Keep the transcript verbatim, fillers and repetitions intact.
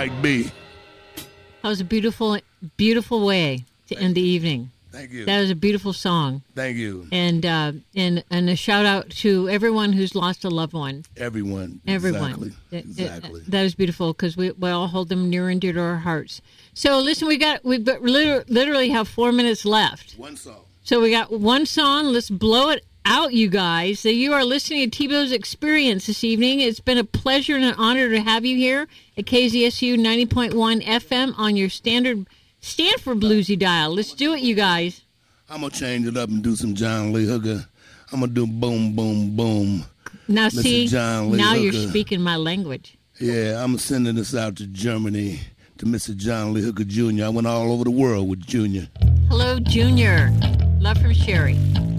might be. That was a beautiful, beautiful way to end the evening. Thank you. That was a beautiful song. Thank you. And uh, and and a shout out to everyone who's lost a loved one. Everyone. Everyone. Exactly. It- exactly. It, that was beautiful because we, we all hold them near and dear to our hearts. So listen, we got we literally, literally have four minutes left. One song. So we got one song. Let's blow it out, you guys. So you are listening to Tebow's Experience this evening. It's been a pleasure and an honor to have you here at K Z S U ninety point one F M on your standard Stanford bluesy dial. Let's do it, you guys. I'm going to change it up and do some John Lee Hooker. I'm going to do boom, boom, boom. Now, Mister see, John Lee now Hooker. you're speaking my language. Yeah, I'm sending this out to Germany, to Mister John Lee Hooker Junior I went all over the world with Junior. Hello, Junior. Love from Sherry.